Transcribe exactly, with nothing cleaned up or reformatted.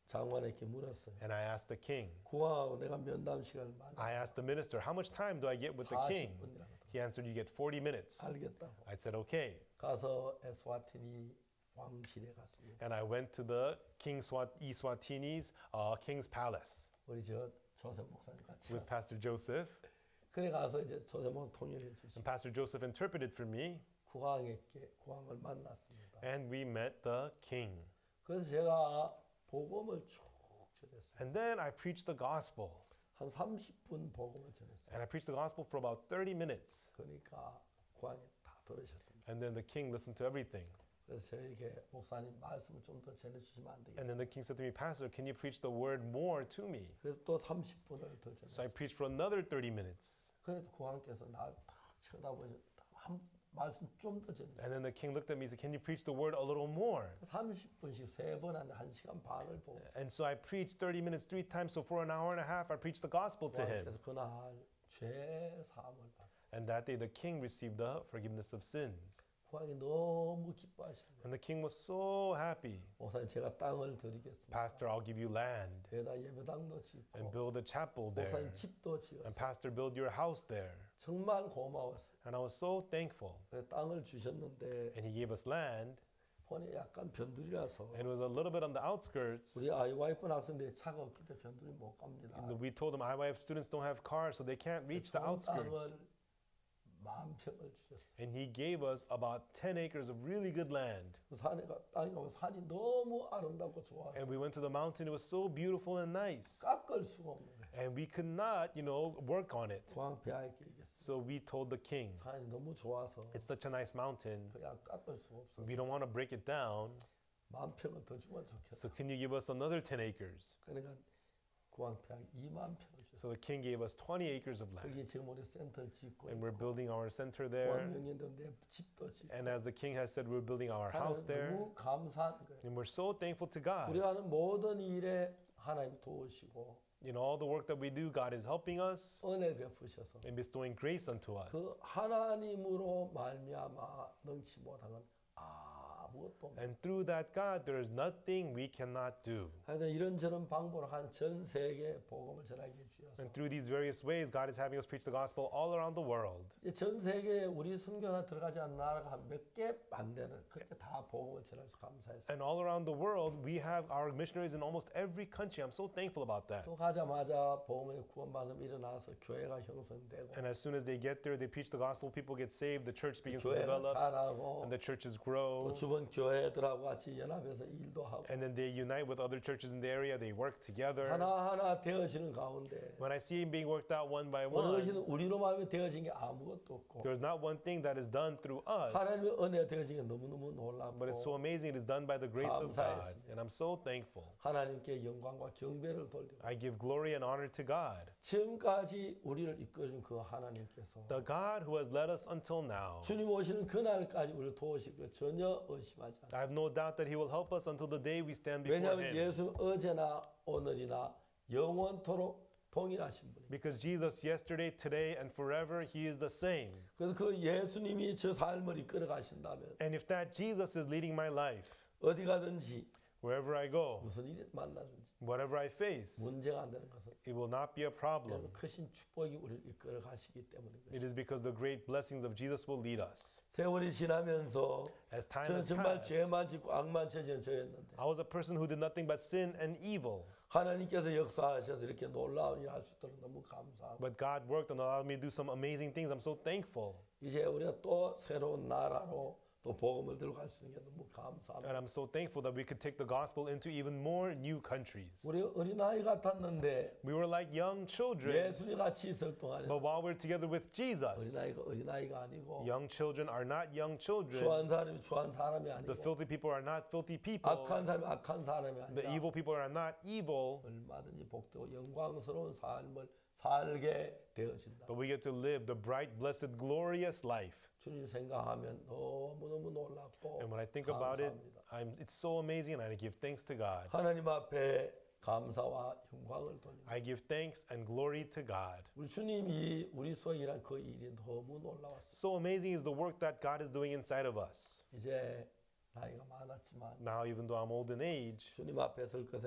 장관에게 물었어요. And I asked the king, 국왕하고 내가 면담 시간을 많이 I asked the minister, how much time do I get with the king? 사십 분이라고 He answered, you get forty minutes. 알겠다고. I said, okay. 가서 에스와티니 왕실에 갔습니다. And I went to the King Swat- Eswatini's uh, king's palace 우리 저 조셉 목사님 같이. with Pastor Joseph. 그래 가서 이제 조셉 목사 통역해 주시고 And Pastor Joseph interpreted for me. 국왕에게 국왕을 만났습니다. And we met the king. 그래서 제가 복음을 쭉 전했어요. And then I preached the gospel. 한 삼십 분 복음을 전했어요. And I preached the gospel for about thirty minutes. 그러니까 국왕이 다 들으셨습니다. And then the king listened to everything. 그래서 저에게 목사님 말씀을 좀 더 전해주시면 안 되겠어요? And then the king said to me, Pastor, can you preach the word more to me? 그래서 또 삼십 분을 더 So I 전했어요. preached for another thirty minutes. 그래도 국왕께서 나를 딱 쳐다보셔 한 말씀 좀 더 전해. And then the king looked at me and said, can you preach the word a little more? 삼십 분씩 세 번 한 한 시간 반을 보고 And so I preached thirty minutes three times. So for an hour and a half, I preached the gospel to him. 국왕께서 그날 죄 사함을 받아. And that day the king received the forgiveness of sins. 국왕이 너무 기뻐하시는 거예요. And the king was so happy. 목사님 제가 땅을 드리겠습니다. Pastor, I'll give you land 여기다 예배당도 짓고 and build a chapel 목사님 there. 집도 And 지었어요. Pastor, build your house there. 정말 고마웠어요. And I was so thankful. 그래서 땅을 주셨는데 And he gave us land. 폰이 약간 변두리라서 And it was a little bit on the outskirts. 우리 아이와이프 학생들이 차가 없기 때문에 변두리 못 갑니다. We told them I Y F students don't have cars, so they can't reach the outskirts. 땅을 만 평을 주셨어요. And he gave us about ten acres of really good land. 그 산에 가 땅에 가면 산이 너무 아름답고 좋아서 And we went to the mountain. It was so beautiful and nice. 깎을 수가 없는 거예요. And we could not, you know, work on it. 국왕 폐하에게 얘기했어요. So we told the king, 산이 너무 좋아서 it's such a nice mountain. 그냥 깎을 수가 없어서 We don't want to break it down. 만 평을 더 주면 좋겠다. So can you give us another ten acres? 그러니까 국왕 폐하 이만 평을 주셨어요. So the king gave us twenty acres of land. 거기 지금 우리 센터를 짓고 And we're 있고 building our center 국왕 there. 명령도 내 집도 짓고 And as the king has said, we're building our house 하나님 there. 너무 감사한 거예요. And we're so thankful to God. 우리가 하는 모든 일에 하나님 도우시고 In all the work that we do, God is helping us 은혜 베푸셔서 and bestowing grace unto us. 그 하나님으로 말미암아 능치 못한 건 아무것도 없어요. And through that God, there is nothing we cannot do. 하여튼 이런저런 방법으로 한 전 세계 복음을 전하게 주셔서 And through these various ways, God is having us preach the gospel all around the world. 이제 전 세계에 우리 선교사 들어가지 않는 나라가 한 몇 개 안 되는 그렇게 다 복음을 전해서 감사했어요. And all around the world, we have our missionaries in almost every country. I'm so thankful about that. 또 가자마자 복음의 구원받음 일어나서 교회가 형성되고 And as soon as they get there, they preach the gospel, people get saved, the church begins to 교회가 develop, 자라고 and the churches 또 grow. 주변 교회들하고 같이 연합해서 일도 하고 And then they unite with other churches in the area, they work together. 하나하나 되어지는 가운데 When I see it being worked out one by 어느 것이 one, 우리로 말하면 되어진 게 아무것도 없고 there's not one thing that is done through us, 하나님의 은혜가 되어진 게 너무너무 놀랍고 but it's so amazing it is done by the grace of God. And I'm so thankful. 하나님께 영광과 경배를 돌리고 I give glory and honor to God, 지금까지 우리를 이끌어준 그 하나님께서 the God who has led us until now. 주님 오시는 그날까지 우리를 도우실 거 전혀 의심하지 않아요. I have no doubt that He will help us until the day we stand before 왜냐하면 Him. 예수 어제나 오늘이나 영원토록 동일하신 분이에요. Because Jesus, yesterday, today, and forever, He is the same. 그래서 그 예수님이 저 삶을 이끌어 가신다면 And if that Jesus is leading my life, 어디 가든지 wherever I go, 무슨 일이 만나든지 whatever I face, 문제가 안 되는 것은 it will not be a problem. 크신 축복이 우리를 이끌어 가시기 때문인 It 것이죠. is because the great blessings of Jesus will lead us. 세월이 지나면서 As time 저는 has 정말 passed, 죄만 짓고 악만 저지른 저였는데 I was a person who did nothing but sin and evil. 하나님께서 역사하셔서 이렇게 놀라운 일을 할 수 있도록 너무 감사하고 But God worked and allowed me to do some amazing things. I'm so thankful. 이제 우리가 또 새로운 나라로 또 복음을 들고 갈 수 있는 게 너무 감사합니다. And I'm so thankful that we could take the gospel into even more new countries. 우리 어린아이 같았는데 We were like young children, 예수님 같이 있을 동안에 but while we're together with Jesus, 어린아이가 어린아이가 아니고 young children are not young children. 추한 사람이 추한 사람이 The 아니고 filthy people are not filthy people. 악한 사람이 악한 사람이 The 아니라 evil people are not evil. 얼마든지 복되고 영광스러운 삶을 살게 되어진다. But we get to live the bright, blessed, glorious life. 주님 생각하면 너무너무 놀랍고 And when I think about it, 감사합니다. I'm, it's so amazing and I give thanks to God. 하나님 앞에 감사와 영광을 돌립니다. I give thanks and glory to God. 우리 주님이 우리 속에 일한 그 일이 너무 놀라웠어요. So amazing is the work that God is doing inside of us. 이제 나이가 많았지만 Now, even though I'm old in age, 주님 앞에 설 것에